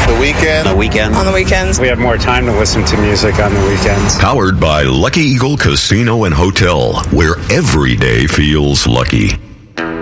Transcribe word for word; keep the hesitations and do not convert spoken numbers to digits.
The weekend. The weekend. On the weekends. We have more time to listen to music on the weekends. Powered by Lucky Eagle Casino and Hotel, where every day feels lucky.